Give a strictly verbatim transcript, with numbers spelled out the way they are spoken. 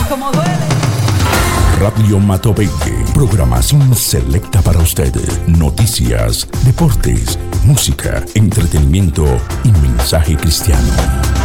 como duele. Radio Matopeque, programación selecta para usted. Noticias, deportes, música, entretenimiento y mensaje cristiano.